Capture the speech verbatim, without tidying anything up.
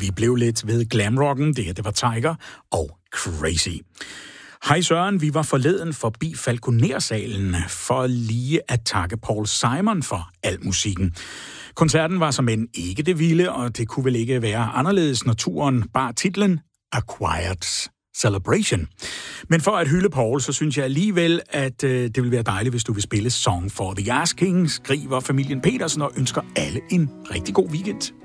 vi blev lidt ved glamrocken. Det her, det var Tiger og Crazy. Hej Søren, vi var forleden forbi Falconer-salen for lige at takke Paul Simon for al musikken. Koncerten var som end ikke det vilde, og det kunne vel ikke være anderledes, når turen bar titlen A Quiet Celebration. Men for at hylde Paul, så synes jeg alligevel, at øh, det vil være dejligt, hvis du vil spille Song for the Asking, skriver familien Petersen og ønsker alle en rigtig god weekend.